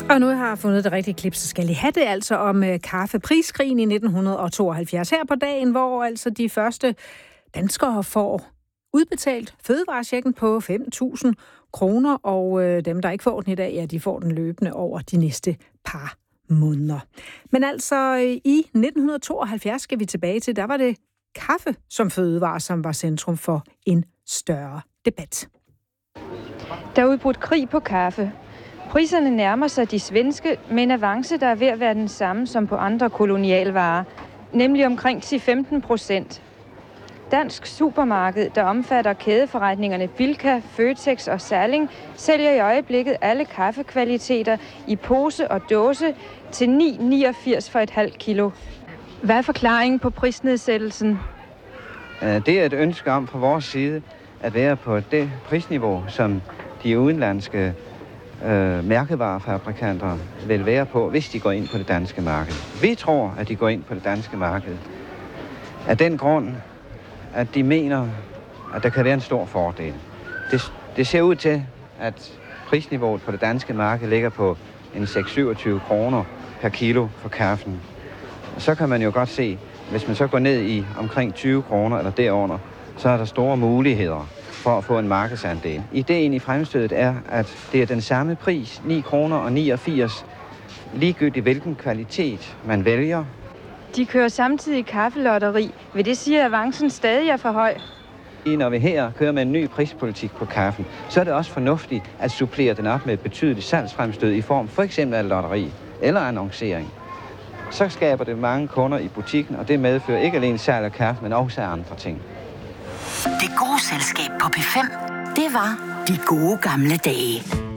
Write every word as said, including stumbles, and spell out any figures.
Og nu har jeg fundet det rigtige klip, så skal I have det altså om uh, kaffepriskrigen i nitten tooghalvfjerds. Her på dagen, hvor altså de første danskere får udbetalt fødevarechecken på fem tusind kroner, og uh, dem, der ikke får den i dag, ja, de får den løbende over de næste par måneder. Men altså uh, i nitten tooghalvfjerds skal vi tilbage til, der var det kaffe som fødevare, som var centrum for en større debat. Der er udbrudt krig på kaffe. Priserne nærmer sig de svenske med en avance, der er ved at være den samme som på andre kolonialvarer, nemlig omkring ti til femten procent. Dansk Supermarked, der omfatter kædeforretningerne Bilka, Føtex og Salling, sælger i øjeblikket alle kaffekvaliteter i pose og dåse til ni komma niogfirs for et halvt kilo. Hvad er forklaringen på prisnedsættelsen? Det er et ønske om fra vores side at være på det prisniveau, som de udenlandske øh, mærkevarefabrikanter vil være på, hvis de går ind på det danske marked. Vi tror, at de går ind på det danske marked af den grund, at de mener, at der kan være en stor fordel. Det, det ser ud til, at prisniveauet på det danske marked ligger på en seks til syvogtyve kroner per kilo for kaffen. Så kan man jo godt se, hvis man så går ned i omkring tyve kroner eller derunder, så er der store muligheder for at få en markedsandel. Ideen i fremstødet er, at det er den samme pris, ni kroner og niogfirs, ligegyldigt hvilken kvalitet man vælger. De kører samtidig kaffelotteri. Vil det sige, at avancen stadig er for høj? Når vi her kører med en ny prispolitik på kaffen, så er det også fornuftigt at supplere den op med et betydeligt salgsfremstød i form for eksempel af lotteri eller annoncering. Så skaber det mange kunder i butikken, og det medfører ikke alene salg af kaffe, men også andre ting. Det gode selskab på P fem, det var de gode gamle dage.